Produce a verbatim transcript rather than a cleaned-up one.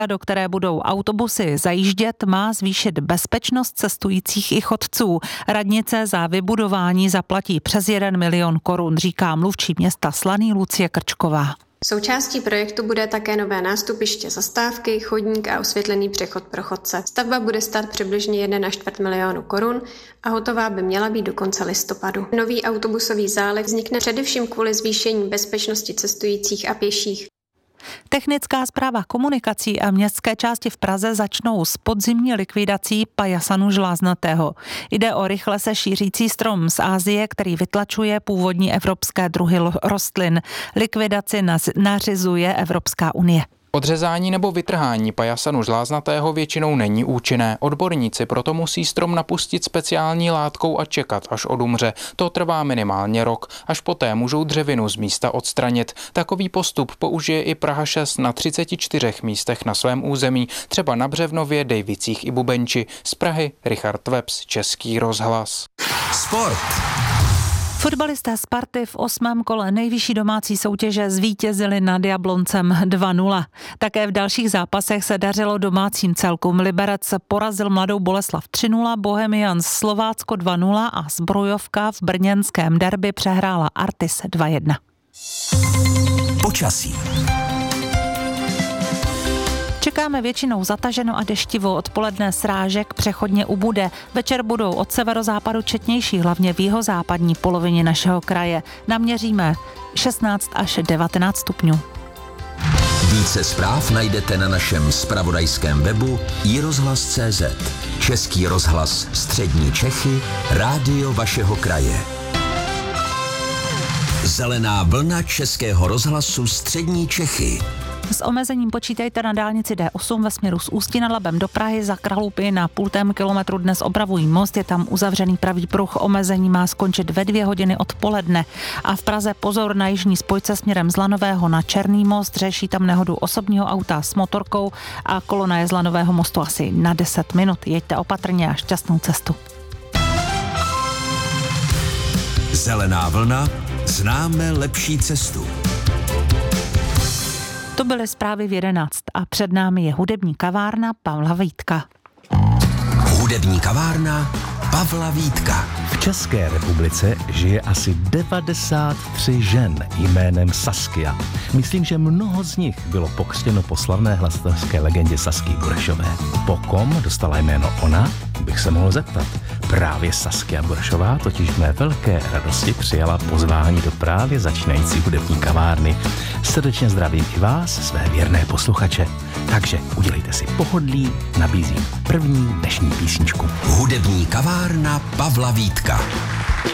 do které budou autobusy zajíždět, má zvýšit bezpečnost cestujících i chodců. Radnice za vybudování zaplatí přes jeden milion korun, říká mluvčí města Slaný Lucie Krčková. Součástí projektu bude také nové nástupiště, zastávky, chodník a osvětlený přechod pro chodce. Stavba bude stát přibližně jedna a čtvrt milionu korun a hotová by měla být do konce listopadu. Nový autobusový záliv vznikne především kvůli zvýšení bezpečnosti cestujících a pěších. Technická správa komunikací a městské části v Praze začnou s podzimní likvidací pajasanu žláznatého. Jde o rychle se šířící strom z Asie, který vytlačuje původní evropské druhy rostlin. Likvidaci nařizuje Evropská unie. Odřezání nebo vytrhání pajasanu žláznatého většinou není účinné. Odborníci proto musí strom napustit speciální látkou a čekat, až odumře. To trvá minimálně rok. Až poté můžou dřevinu z místa odstranit. Takový postup použije i Praha šest na třiceti čtyřech místech na svém území, třeba na Břevnově, Dejvicích i Bubenči. Z Prahy Richard Webs, Český rozhlas. Sport. Fotbalisté Sparty v osmém kole nejvyšší domácí soutěže zvítězili nad Jabloncem dva nula. Také v dalších zápasech se dařilo domácím celkům. Liberec porazil Mladou Boleslav tři nula, Bohemians Slovácko dva nula a Zbrojovka v brněnském derby přehrála Artis dva jedna. Počasí. Čekáme většinou zataženo a deštivo, odpoledne srážek přechodně ubude. Večer budou od severozápadu četnější, hlavně v jihozápadní polovině našeho kraje. Naměříme šestnáct až devatenáct stupňů. Více zpráv najdete na našem zpravodajském webu i rozhlas tečka cé zet. Český rozhlas Střední Čechy, rádio vašeho kraje. Zelená vlna Českého rozhlasu Střední Čechy. S omezením počítejte na dálnici D osm ve směru z Ústí nad Labem do Prahy. Za Kralupy na půl tém kilometru dnes opravují most, je tam uzavřený pravý pruh. Omezení má skončit ve dvě hodiny odpoledne. A v Praze pozor na jižní spojce směrem z Lanového na Černý most. Řeší tam nehodu osobního auta s motorkou a kolona je z Lanového mostu asi na deset minut. Jeďte opatrně a šťastnou cestu. Zelená vlna, známe lepší cestu. To byly zprávy v jedenáct a před námi je hudební kavárna Pavla Vítka. Hudební kavárna Pavla Vítka. V České republice žije asi devadesát tři žen jménem Saskia. Myslím, že mnoho z nich bylo pokřtěno po slavné hlasatelské legendě Sasky Burešové. Po kom dostala jméno ona, bych se mohl zeptat. Právě Saskia Burešová totiž v mé velké radosti přijala pozvání do právě začínající hudební kavárny. Srdečně zdravím i vás, své věrné posluchače. Takže udělejte si pohodlí, nabízím první dnešní písničku. Hudební kavárna Pavla Vítka.